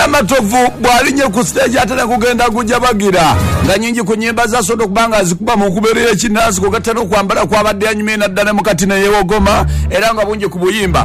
Namatovu bwalinye ku stage atana kugenda kujabagira nga nyingi ku nyimba za sodo kubanga zikuba mu kuberera ekinasi ko gatano kwambala kwa badde anyume na ddala mukati na yewogoma era nga bunje ku buyimba